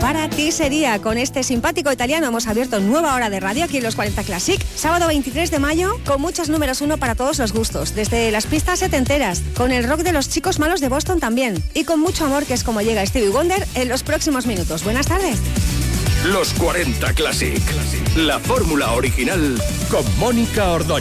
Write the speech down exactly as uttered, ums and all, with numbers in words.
para ti sería. Con este simpático italiano hemos abierto nueva hora de radio aquí en los cuarenta Classic. Sábado veintitrés de mayo, con muchos números uno para todos los gustos. Desde las pistas setenteras, con el rock de los Chicos Malos de Boston también. Y con mucho amor, que es como llega Stevie Wonder en los próximos minutos. Buenas tardes. Los cuarenta Classic. La fórmula original con Mónica Ordóñez.